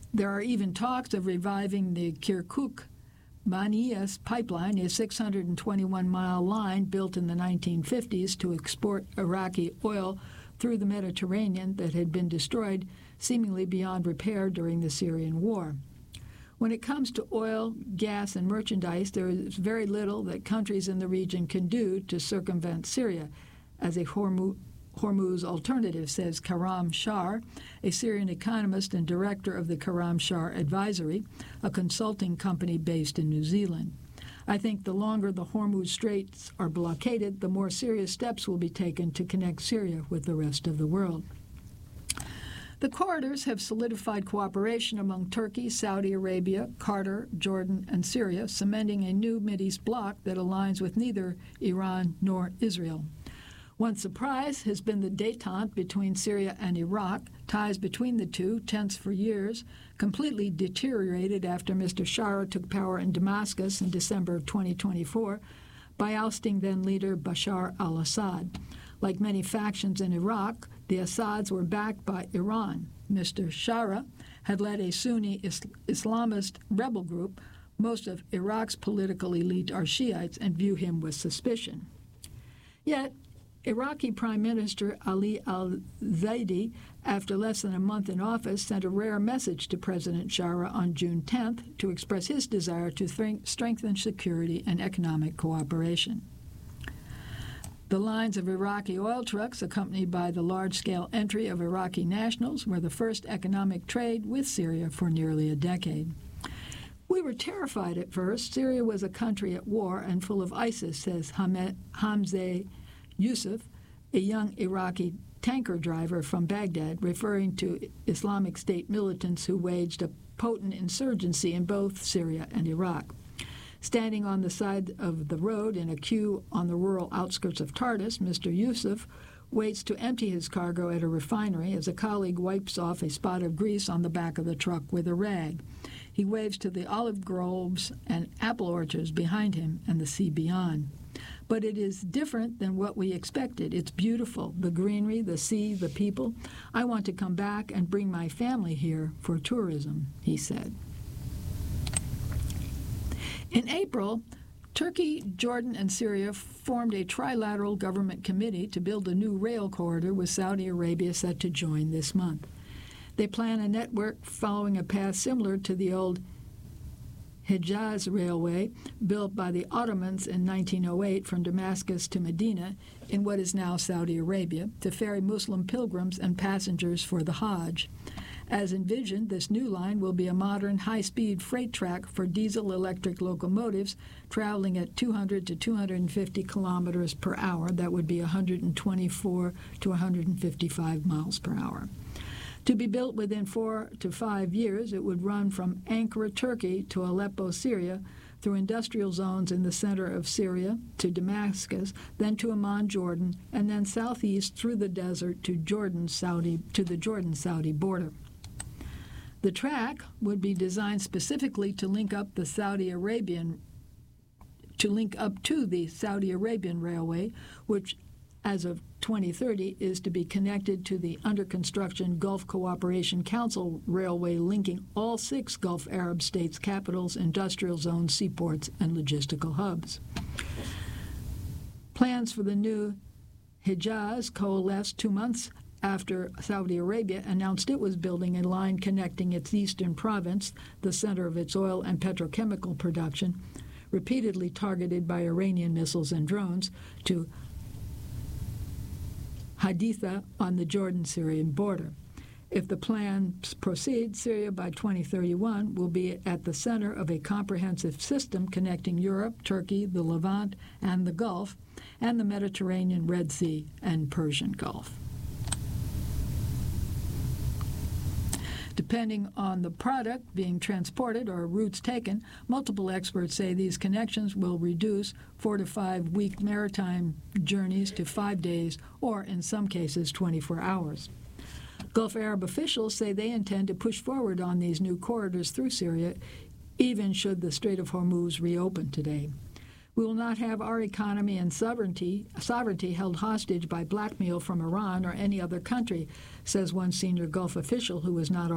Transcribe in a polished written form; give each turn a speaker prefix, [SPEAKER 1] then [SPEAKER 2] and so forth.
[SPEAKER 1] There are even talks of reviving the Kirkuk-Banias pipeline, a 621-mile line built in the 1950s to export Iraqi oil through the Mediterranean that had been destroyed seemingly beyond repair during the Syrian war. When it comes to oil, gas, and merchandise, there is very little that countries in the region can do to circumvent Syria, as a Hormuz alternative, says Karam Shar, a Syrian economist and director of the Karam Shar Advisory, a consulting company based in New Zealand. I think the longer the Hormuz Straits are blockaded, the more serious steps will be taken to connect Syria with the rest of the world. The corridors have solidified cooperation among Turkey, Saudi Arabia, Qatar, Jordan, and Syria, cementing a new Mideast bloc that aligns with neither Iran nor Israel. One surprise has been the détente between Syria and Iraq. Ties between the two, tense for years, completely deteriorated after Mr. Shara took power in Damascus in December of 2024 by ousting then-leader Bashar al-Assad. Like many factions in Iraq, the Assads were backed by Iran. Mr. Shara had led a Sunni Islamist rebel group. Most of Iraq's political elite are Shiites and view him with suspicion. Yet, Iraqi Prime Minister Ali al-Zaidi, after less than a month in office, sent a rare message to President Shara on June 10th to express his desire to strengthen security and economic cooperation. The lines of Iraqi oil trucks, accompanied by the large-scale entry of Iraqi nationals, were the first economic trade with Syria for nearly a decade. We were terrified at first. Syria was a country at war and full of ISIS, says Hamzeh Yusuf, a young Iraqi tanker driver from Baghdad, referring to Islamic State militants who waged a potent insurgency in both Syria and Iraq. Standing on the side of the road in a queue on the rural outskirts of Tartus, Mr. Yusuf waits to empty his cargo at a refinery as a colleague wipes off a spot of grease on the back of the truck with a rag. He waves to the olive groves and apple orchards behind him and the sea beyond. But it is different than what we expected. It's beautiful, the greenery, the sea, the people. I want to come back and bring my family here for tourism, he said. In April, Turkey, Jordan, and Syria formed a trilateral government committee to build a new rail corridor with Saudi Arabia set to join this month. They plan a network following a path similar to the old Hejaz Railway, built by the Ottomans in 1908 from Damascus to Medina in what is now Saudi Arabia, to ferry Muslim pilgrims and passengers for the Hajj. As envisioned, this new line will be a modern high-speed freight track for diesel-electric locomotives traveling at 200 to 250 kilometers per hour. That would be 124 to 155 miles per hour. To be built within 4 to 5 years, it would run from Ankara, Turkey, to Aleppo, Syria, through industrial zones in the center of Syria to Damascus, then to Amman, Jordan, and then southeast through the desert to the Jordan-Saudi border. The track would be designed specifically to link up to the Saudi Arabian Railway, which, as of 2030, is to be connected to the under-construction Gulf Cooperation Council railway linking all 6 Gulf Arab states' capitals, industrial zones, seaports, and logistical hubs. Plans for the new Hejaz coalesced 2 months after Saudi Arabia announced it was building a line connecting its eastern province, the center of its oil and petrochemical production, repeatedly targeted by Iranian missiles and drones, to Haditha on the Jordan-Syrian border. If the plans proceed, Syria by 2031 will be at the center of a comprehensive system connecting Europe, Turkey, the Levant, and the Gulf, and the Mediterranean, Red Sea, and Persian Gulf. Depending on the product being transported or routes taken, multiple experts say these connections will reduce 4 to 5 week maritime journeys to 5 days, or in some cases 24 hours. Gulf Arab officials say they intend to push forward on these new corridors through Syria, even should the Strait of Hormuz reopen today. We will not have our economy and sovereignty held hostage by blackmail from Iran or any other country, says one senior Gulf official who was not